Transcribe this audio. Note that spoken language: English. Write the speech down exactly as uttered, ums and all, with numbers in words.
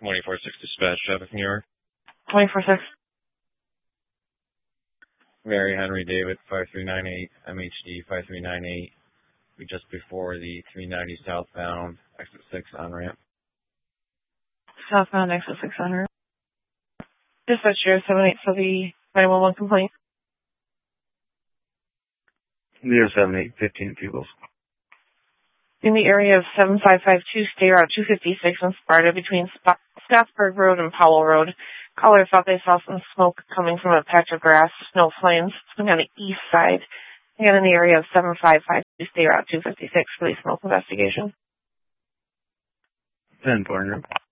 twenty-four six dispatch, traffic New York. twenty-four six. Mary Henry David, five three nine eight, M H D five three nine eight. We just before the three ninety southbound, exit six on-ramp. Southbound exit six hundred. Dispatch zero seven eight for the nine one one complaint. zero seven eight, fifteen Peoples. In the area of seven five five two, State Route two fifty-six in Sparta between Sp- Scottsburg Road and Powell Road. Caller thought they saw some smoke coming from a patch of grass, snow flames, on the east side. Again, in the area of seven five five two, State Route two fifty-six for the smoke investigation. ten four hundred.